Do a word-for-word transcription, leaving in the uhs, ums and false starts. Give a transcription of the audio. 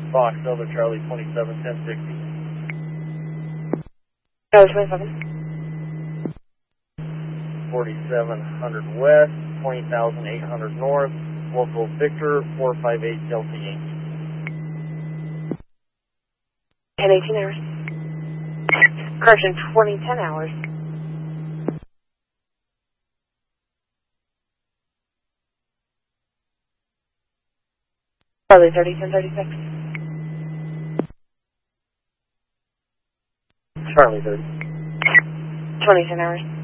Fox, Delta Charlie twenty-seven ten sixty. Charlie twenty-seven. forty-seven hundred west, twenty thousand eight hundred north, local Victor four five eight Delta Yankee. ten eighteen hours. Correction, twenty ten hours. Charlie thirty ten thirty-six. Charlie thirty. twenty ten hours.